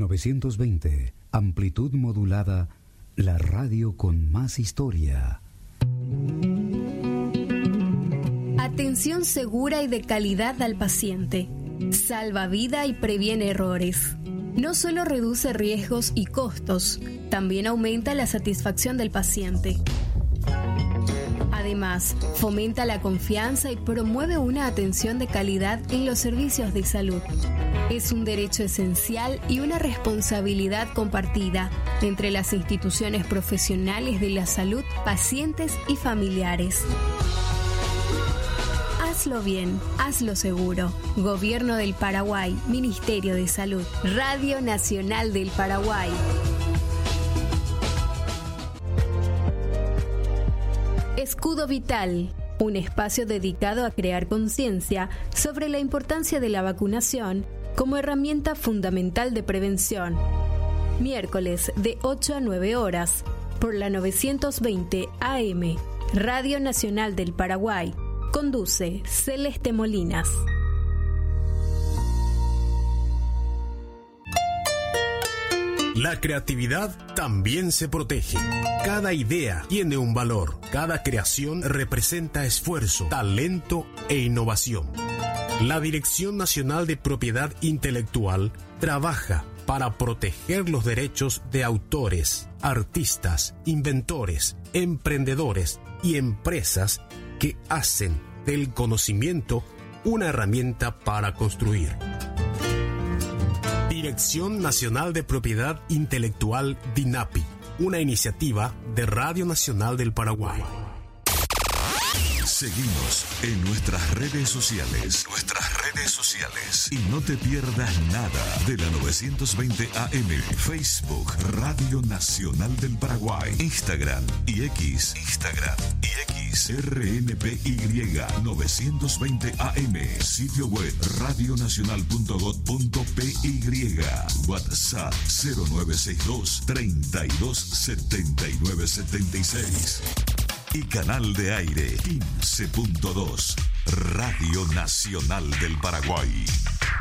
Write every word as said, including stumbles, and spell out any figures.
novecientos veinte, amplitud modulada, la radio con más historia. Atención segura y de calidad al paciente. Salva vida y previene errores. No solo reduce riesgos y costos, también aumenta la satisfacción del paciente. Además, fomenta la confianza y promueve una atención de calidad en los servicios de salud. Es un derecho esencial y una responsabilidad compartida entre las instituciones profesionales de la salud, pacientes y familiares. Hazlo bien, hazlo seguro. Gobierno del Paraguay, Ministerio de Salud, Radio Nacional del Paraguay. Escudo Vital, un espacio dedicado a crear conciencia sobre la importancia de la vacunación como herramienta fundamental de prevención. Miércoles de ocho a nueve horas, por la novecientos veinte A M, Radio Nacional del Paraguay. Conduce Celeste Molinas. La creatividad también se protege. Cada idea tiene un valor. Cada creación representa esfuerzo, talento e innovación. La Dirección Nacional de Propiedad Intelectual trabaja para proteger los derechos de autores, artistas, inventores, emprendedores y empresas que hacen del conocimiento una herramienta para construir. Dirección Nacional de Propiedad Intelectual DINAPI, una iniciativa de Radio Nacional del Paraguay. Seguinos en nuestras redes sociales. Nuestras redes sociales. Y no te pierdas nada de la novecientos veinte A M. Facebook, Radio Nacional del Paraguay. Instagram y X. Instagram y X. R N P Y novecientos veinte A M. Sitio web radionacional punto gob punto pe y. WhatsApp cero nueve seis dos, treinta y dos, setenta y nueve, setenta y seis. Y canal de aire quince punto dos, Radio Nacional del Paraguay.